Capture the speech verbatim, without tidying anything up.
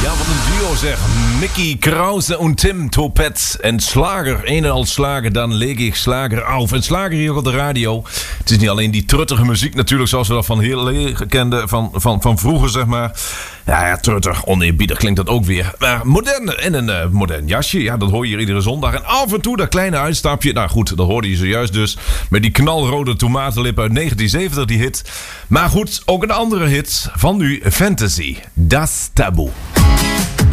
wat een duo zeg. Mickey Krause en Tim Topet. En Slager, een en al Slager, dan leg ik Slager auf. En Slager hier ook op de radio. Het is niet alleen die truttige muziek natuurlijk, zoals we dat van heel leeg kenden, van, van, van vroeger zeg maar. Ja, ja, truttig, oneerbiedig klinkt dat ook weer. Maar modern, en een uh, modern jasje, ja, dat hoor je hier iedere zondag. En af en toe dat kleine uitstapje, nou goed, dat hoorde je zojuist dus. Met die knalrode tomatenlip uit negentien zeventig, die hit. Maar goed, ook een andere hit van nu, Fantasy, Das Taboe.